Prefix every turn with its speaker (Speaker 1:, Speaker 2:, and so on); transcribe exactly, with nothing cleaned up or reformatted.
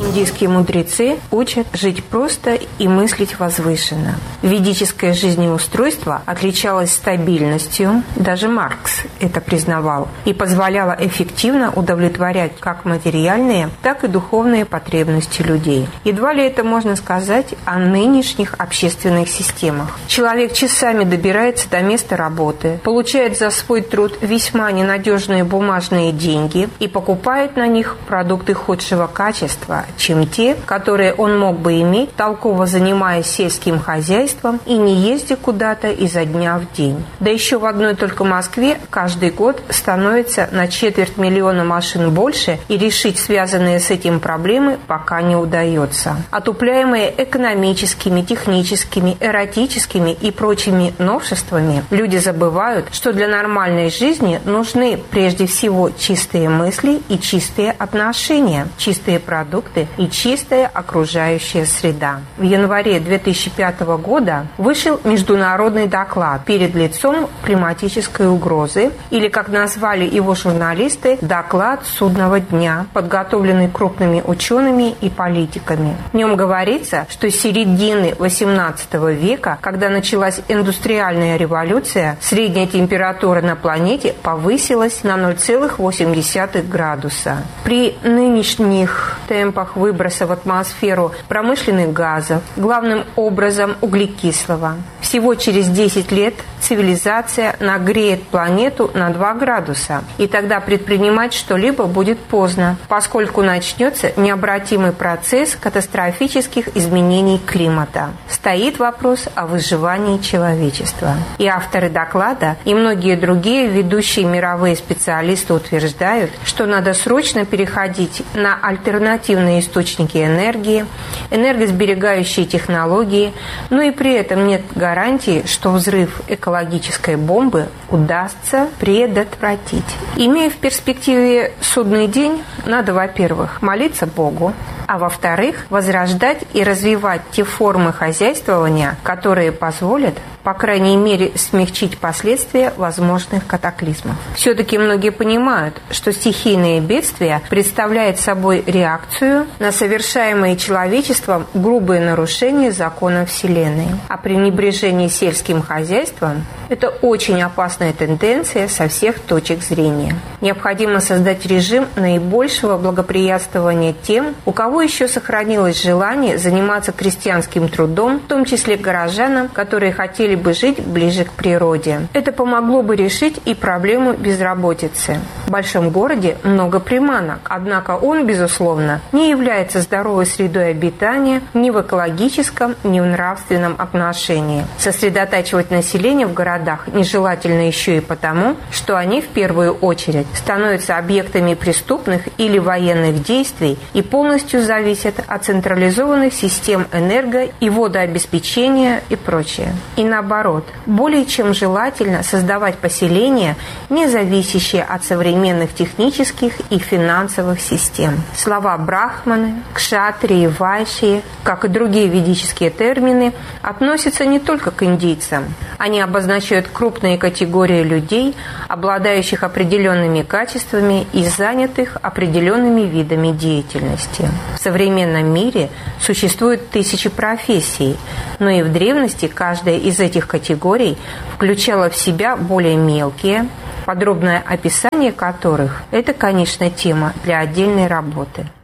Speaker 1: Индийские мудрецы учат жить просто и мыслить возвышенно. Ведическое жизнеустройство отличалось стабильностью, даже Маркс это признавал, и позволяло эффективно удовлетворять как материальные, так и духовные потребности людей. Едва ли это можно сказать о нынешних общественных системах. Человек часами добирается до места работы, получает за свой труд весьма ненадежные бумажные деньги и покупает на них продукты худшего качества, чем те, которые он мог бы иметь, толково занимаясь сельским хозяйством и не ездя куда-то изо дня в день. Да еще в одной только Москве каждый год становится на четверть миллиона машин больше, и решить связанные с этим проблемы пока не удается. Отупляемые экономическими, техническими, эротическими и прочими новшествами, люди забывают, что для нормальной жизни нужны прежде всего чистые мысли и чистые отношения, чистые продукты и чистая окружающая среда. В январе две тысячи пятого года вышел международный доклад перед лицом климатической угрозы, или, как назвали его журналисты, доклад судного дня, подготовленный крупными учеными и политиками. В нем говорится, что с середины восемнадцатого века, когда началась индустриальная революция, средняя температура на планете повысилась на ноль целых восемь десятых градуса. При нынешних темпах выброса в атмосферу промышленных газов, главным образом углекислого, всего через десять лет цивилизация нагреет планету на два градуса, и тогда предпринимать что-либо будет поздно, поскольку начнется необратимый процесс катастрофических изменений климата. Стоит вопрос о выживании человечества. И авторы доклада, и многие другие ведущие мировые специалисты утверждают, что надо срочно переходить на альтернативные источники энергии, энергосберегающие технологии, но и при этом нет гарантии, что взрыв экологической бомбы удастся предотвратить. Имея в перспективе судный день, надо, во-первых, молиться Богу, а во-вторых, возрождать и развивать те формы хозяйствования, которые позволят, по крайней мере, смягчить последствия возможных катаклизмов. Все-таки многие понимают, что стихийные бедствия представляют собой реакцию на совершаемые человечеством грубые нарушения закона Вселенной. А пренебрежение сельским хозяйством – это очень опасная тенденция со всех точек зрения. Необходимо создать режим наибольшего благоприятствования тем, у кого еще сохранилось желание заниматься крестьянским трудом, в том числе горожанам, которые хотели бы жить ближе к природе. Это помогло бы решить и проблему безработицы. В большом городе много приманок, однако он, безусловно, не является здоровой средой обитания ни в экологическом, ни в нравственном отношении. Сосредотачивать население в городах нежелательно еще и потому, что они в первую очередь становятся объектами преступных или военных действий и полностью зависят от централизованных систем энерго- и водообеспечения и прочее. И наоборот, более чем желательно создавать поселения, не зависящие от современных технических и финансовых систем. Слова брахманы, кшатрии, вайши, как и другие ведические термины, относятся не только к индийцам. Они обозначают крупные категории людей, обладающих определенными качествами и занятых определенными видами деятельности. В современном мире существуют тысячи профессий, но и в древности каждая из этих категорий включала в себя более мелкие, подробное описание которых – это, конечно, тема для отдельной работы.